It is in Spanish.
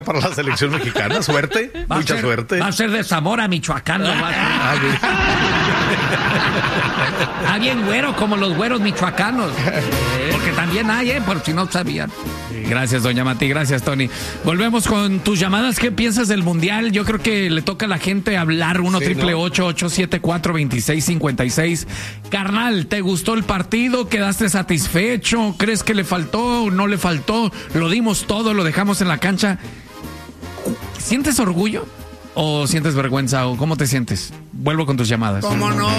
para la selección mexicana. Suerte, mucha suerte. Va a ser de Zamora, Michoacán. Bien güero, como los güeros michoacanos. Porque también hay, por si no sabían. Gracias, doña Mati. Gracias, Tony. Volvemos con tus llamadas. ¿Qué piensas del Mundial? Yo creo que le toca a la gente hablar. 1-888-874-2656. Carnal, ¿te gustó el partido? ¿Quedaste satisfecho? ¿Crees que le faltó o no le faltó? Lo dimos todo, lo dejamos en la cancha. ¿Sientes orgullo o sientes vergüenza o cómo te sientes? Vuelvo con tus llamadas. ¿Cómo no?